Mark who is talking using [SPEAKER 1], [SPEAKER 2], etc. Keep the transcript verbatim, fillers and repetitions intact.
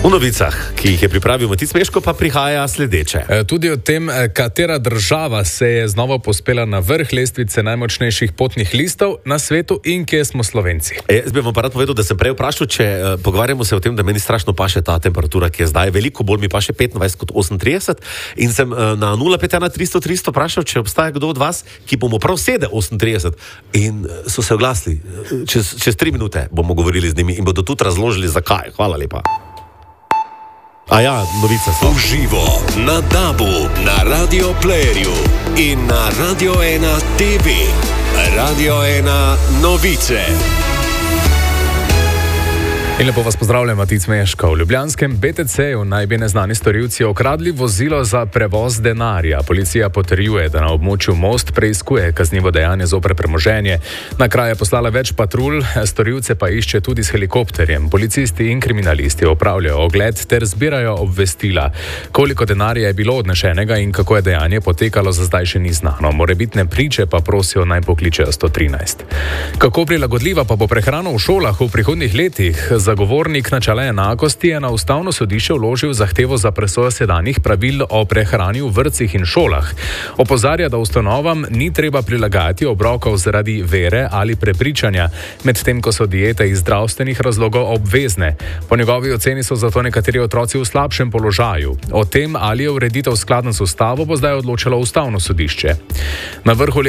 [SPEAKER 1] V novicah, ki jih je pripravil Matic Meško, pa prihaja sledeče.
[SPEAKER 2] Tudi o tem, katera država se je znova pospela na vrh lestvice najmočnejših potnih listov na svetu in kje smo Slovenci.
[SPEAKER 1] E, jaz bi vam pa rad povedal, da sem prej vprašal, če uh, pogovarjamo se o tem, da meni strašno paše ta temperatura, ki je zdaj. Veliko bolj mi paše petindvajset kot osemintrideset. In sem uh, na nula pet ena tristo tristo vprašal, če obstaja kdo od vas, ki bomo prav sedel osemintrideset. In uh, so se oglasili. Čez, čez tri minute bomo govorili z njimi in bodo tudi razložili, zakaj. Hvala lepa. A ja, novice so.
[SPEAKER 3] Uživo na Dabu, na Radio Playerju in na Radio ena T V. Radio ena novice.
[SPEAKER 2] In lepo vas pozdravljam, Matic Meško. V ljubljanskem B T C-ju naj bi neznani storilci okradli vozilo za prevoz denarja. Policija potrjuje, da na območju Most preiskuje kaznivo dejanje zoper premoženje. Na kraj je poslala več patrulj, storilce pa išče tudi s helikopterjem. Policisti in kriminalisti opravljajo ogled ter zbirajo obvestila. Koliko denarja je bilo odnešenega in kako je dejanje potekalo, za zdaj še ni znano. Morebitne priče pa prosijo naj pokličejo sto trinajst. Kako prilagodljiva pa bo prehrana v šolah v prihodnjih letih? Zagovornik načela enakosti je na Ustavno sodišče vložil zahtevo za presojo sedanjih pravil o prehrani v vrtcih in šolah. Opozarja, da ustanovam ni treba prilagajati obrokov zaradi vere ali prepričanja, medtem ko so diete iz zdravstvenih razlogov obvezne. Po njegovi oceni so zato nekateri otroci v slabšem položaju. O tem, ali je ureditev skladna z ustavo, bo zdaj odločilo Ustavno sodišče. Na vrhu